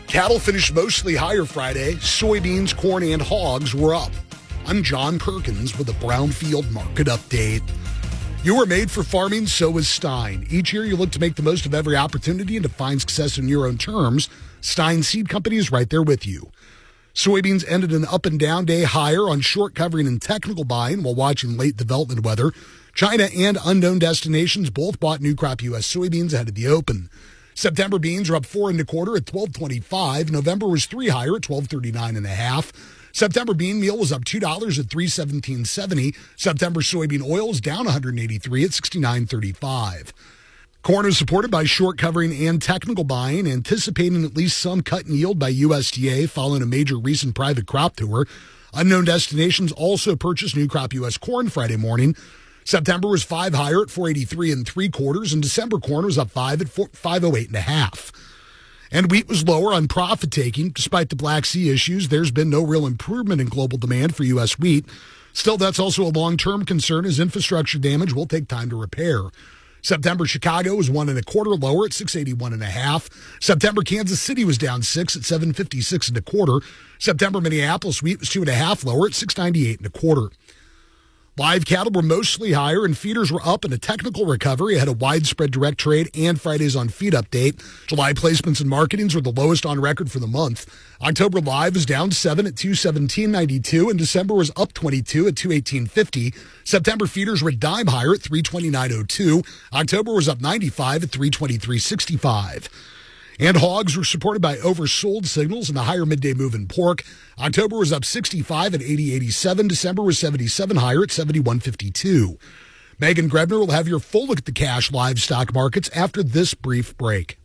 Cattle finished mostly higher Friday. Soybeans, corn, and hogs were up. I'm John Perkins with a Brownfield Market Update. You were made for farming, so is Stein. Each year you look to make the most of every opportunity and to find success in your own terms. Stein Seed Company is right there with you. Soybeans ended an up and down day higher on short covering and technical buying while watching late development weather. China and unknown destinations both bought new crop U.S. soybeans ahead of the open. September beans are up 4 1/4 at $12.25. November was 3 higher at $12.39.5. September bean meal was up $2 at $3.1770. September soybean oil is down $183 at $69.35. Corn is supported by short covering and technical buying, anticipating at least some cut in yield by USDA following a major recent private crop tour. Unknown destinations also purchased new crop U.S. corn Friday morning. September was 5 higher at $4.83 3/4, and December corn was up 5 at $5.08.5. And wheat was lower on profit taking. Despite the Black Sea issues, there's been no real improvement in global demand for U.S. wheat. Still, that's also a long-term concern as infrastructure damage will take time to repair. September Chicago was 1 1/4 lower at $681.5. September Kansas City was down 6 at $756 1/4. September Minneapolis wheat was 2 1/2 lower at $698 1/4. Live cattle were mostly higher and feeders were up in a technical recovery ahead of widespread direct trade and Friday's on feed update. July placements and marketings were the lowest on record for the month. October live was down 7 at $217.92 and December was up 22 at $218.50. September feeders were a dime higher at $329.02. October was up 95 at $323.65. And hogs were supported by oversold signals and a higher midday move in pork. October was up 65 at $80.87. December was 77 higher at $71.52. Megan Grebner will have your full look at the cash livestock markets after this brief break.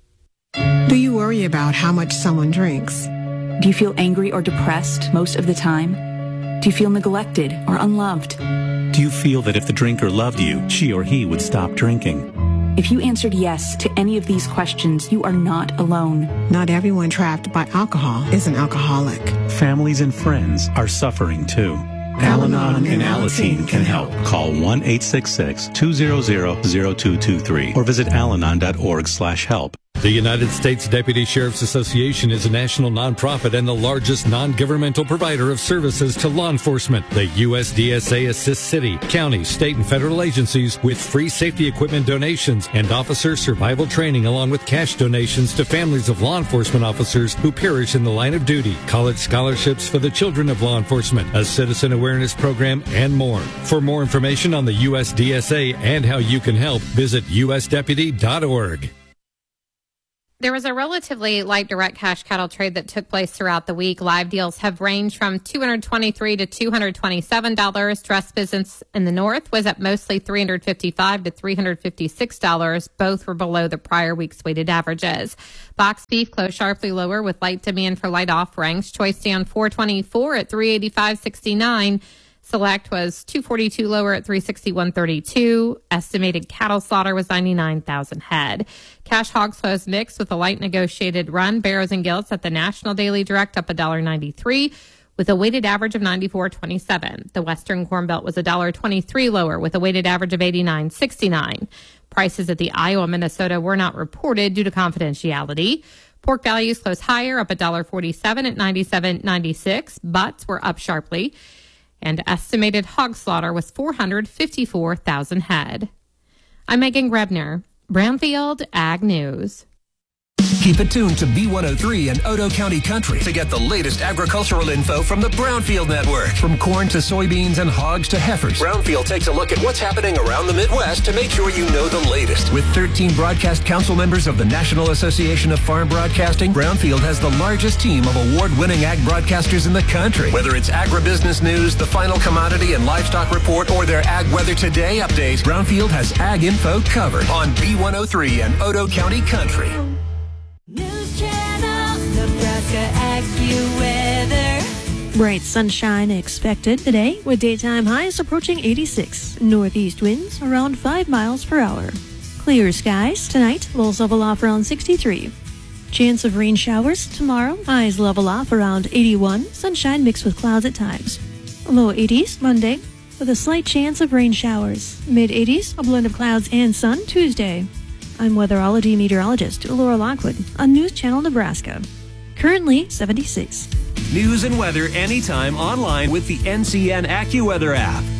Do you worry about how much someone drinks? Do you feel angry or depressed most of the time? Do you feel neglected or unloved? Do you feel that if the drinker loved you, she or he would stop drinking? If you answered yes to any of these questions, you are not alone. Not everyone trapped by alcohol is an alcoholic. Families and friends are suffering too. Al-Anon and Alateen can help. Call 1-866-200-0223 or visit alanon.org/help. The United States Deputy Sheriff's Association is a national nonprofit and the largest non-governmental provider of services to law enforcement. The USDSA assists city, county, state, and federal agencies with free safety equipment donations and officer survival training, along with cash donations to families of law enforcement officers who perish in the line of duty, college scholarships for the children of law enforcement, a citizen awareness program, and more. For more information on the USDSA and how you can help, visit usdeputy.org. There was a relatively light direct cash cattle trade that took place throughout the week. Live deals have ranged from $223 to $227. Dress business in the north was at mostly $355 to $356. Both were below the prior week's weighted averages. Box beef closed sharply lower with light demand for light offerings. Choice down $424 at $385.69. Select was $242 lower at $361.32. Estimated cattle slaughter was 99,000 head. Cash hogs closed mixed with a light negotiated run. Barrows and gilts at the National Daily Direct up $1.93 with a weighted average of 94.27. The Western Corn Belt was $1.23 lower with a weighted average of 89.69. Prices at the Iowa, Minnesota were not reported due to confidentiality. Pork values closed higher, up $1.47 at 97.96. Butts were up sharply. And estimated hog slaughter was 454,000 head. I'm Megan Grebner, Brownfield Ag News. Keep it tuned to B103 and Odo County Country to get the latest agricultural info from the Brownfield Network. From corn to soybeans and hogs to heifers, Brownfield takes a look at what's happening around the Midwest to make sure you know the latest. With 13 broadcast council members of the National Association of Farm Broadcasting, Brownfield has the largest team of award-winning ag broadcasters in the country. Whether it's agribusiness news, the final commodity and livestock report, or their Ag Weather Today update, Brownfield has ag info covered on B103 and Odo County Country. News Channel, Nebraska AccuWeather. Bright sunshine expected today with daytime highs approaching 86. Northeast winds around 5 miles per hour. Clear skies tonight, lows level off around 63. Chance of rain showers tomorrow, highs level off around 81. Sunshine mixed with clouds at times. Low 80s Monday with a slight chance of rain showers. Mid 80s, a blend of clouds and sun Tuesday. I'm weatherology meteorologist Laura Lockwood on News Channel Nebraska. currently 76. News and weather anytime online with the NCN AccuWeather app.